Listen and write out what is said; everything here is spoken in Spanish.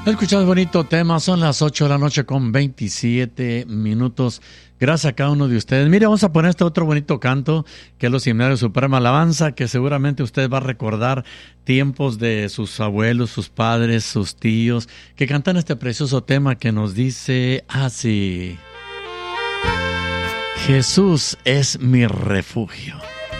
Escuchado bonito tema, son las 8 de la noche con 27 minutos. Gracias a cada uno de ustedes. Mire, vamos a poner este otro bonito canto, que es los Seminarios Suprema Alabanza, que seguramente usted va a recordar tiempos de sus abuelos, sus padres, sus tíos, que cantan este precioso tema que nos dice así: Jesús es mi refugio.